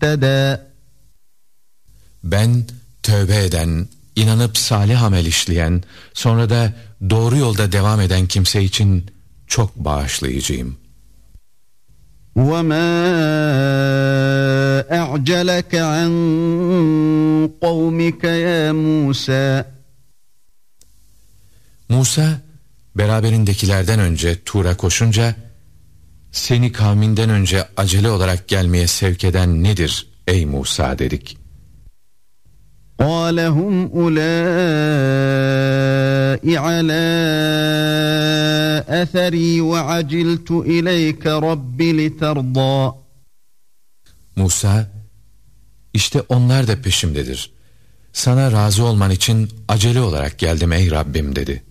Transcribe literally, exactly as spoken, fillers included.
اهْتَدَى. Ben tövbe eden, inanıp salih amel işleyen, sonra da doğru yolda devam eden kimse için çok bağışlayıcıyım. وَمَا أَعْجَلَكَ عَنْ قَوْمِكَ يَا مُوسَى. Musa, beraberindekilerden önce Tur'a koşunca, seni kavminden önce acele olarak gelmeye sevk eden nedir ey Musa dedik. قَالَ هُمْ أُولَٰئِ عَلَىٰ أَثَرِي وَعَجِلْتُ إِلَيْكَ رَبِّ لِتَرْضَىٰ. Musa, işte onlar da peşimdedir. Sana razı olman için acele olarak geldim ey Rabbim dedi.